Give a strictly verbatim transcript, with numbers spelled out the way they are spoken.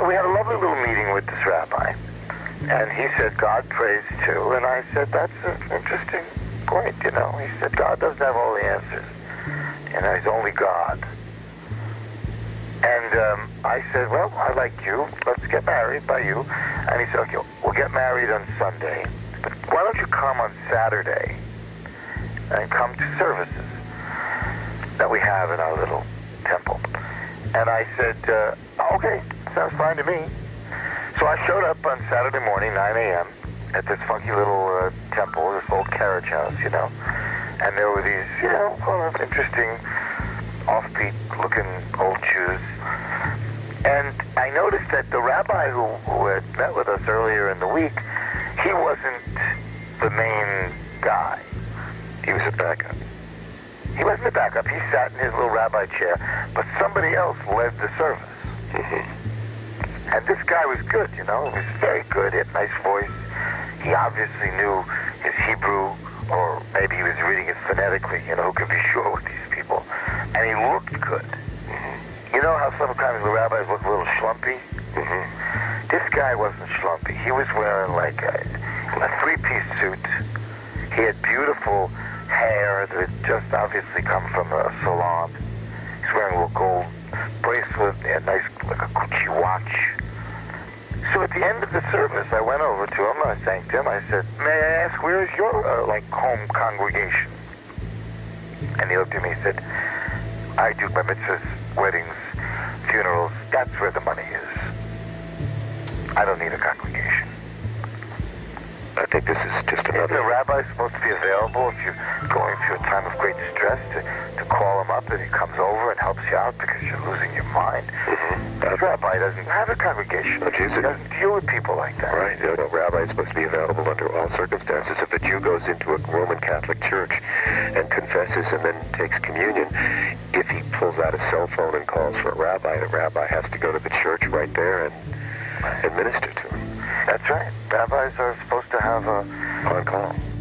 So we had a lovely little meeting with this rabbi, and he said, God prays too, and I said, that's an interesting point, you know. He said, God doesn't have all the answers, you know, he's only God. And um, I said, well, I like you, let's get married by you. And he said, okay, we'll get married on Sunday, but why don't you come on Saturday and come to services that we have in our little temple. And I said, uh, okay, sounds fine to me. So I showed up on Saturday morning, nine a.m., at this funky little uh, temple, this old carriage house, you know. And there were these, you know, kind of interesting, offbeat-looking old Jews. And I noticed that the rabbi who, who had met with us earlier in the week, he wasn't the main guy. He was a backup. He wasn't a backup. He sat in his little rabbi chair, but somebody else led the service. Mm-hmm. And this guy was good, you know. He was very good. He had a nice voice. He obviously knew his Hebrew, or maybe he was reading it phonetically, you know, who could be sure with these people. And he looked good. Mm-hmm. You know how sometimes the rabbis look a little schlumpy? Mm-hmm. This guy wasn't schlumpy. He was wearing like a, a three-piece suit. He had beautiful hair that had just obviously come from a salon. He's wearing a little gold bracelet, a nice, like a Gucci watch. So at the end of the service, I went over to him, I thanked him, I said, may I ask, where is your, uh, like, home congregation? And he looked at me and said, I do bar mitzvahs, weddings, funerals, that's where the money is. I don't need a congregation. I think this is just another... Isn't the rabbi supposed to be available if you're going through a time of great distress to, to call him up and he comes over and helps you out because you're losing your mind? Mm-hmm. The rabbi doesn't have a congregation. No, Jesus. He doesn't deal with people like that. Right. No, no, rabbi is supposed to be available under all circumstances. If a Jew goes into a Roman Catholic church and confesses and then takes communion, if he pulls out a cell phone and calls for a rabbi, the rabbi has to go to the church right there and right. administer to him. That's right. Rabbis are supposed to have a... on call.